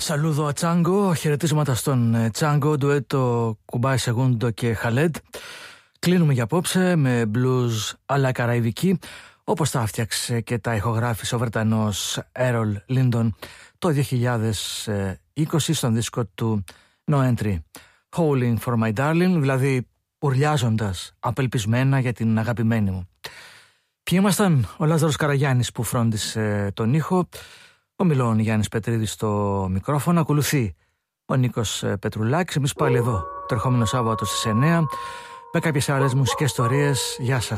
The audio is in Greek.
Saludo a Τσάνγκο, χαιρετίσματα στον Τσάνγκο, ντουέτο Κουμπάι Σεγούντο και Χαλέντ. Κλείνουμε για απόψε με blues αλλά καραϊβική, όπως τα έφτιαξε και τα ηχογράφησε ο Βρετανός Έρολ Λίντον το 2020 στον δίσκο του No Entry. Howling for my darling, δηλαδή ουρλιάζοντας απελπισμένα για την αγαπημένη μου. Ποιοι ήμασταν? Ο Λάζαρος Καραγιάννης που φρόντισε τον ήχο, ο Μιλών Γιάννης Πετρίδης στο μικρόφωνο, ακολουθεί ο Νίκος Πετρουλάκης. Εμείς πάλι εδώ το ερχόμενο Σάββατο στις 9 με κάποιες άλλες μουσικές ιστορίες. Γεια σας.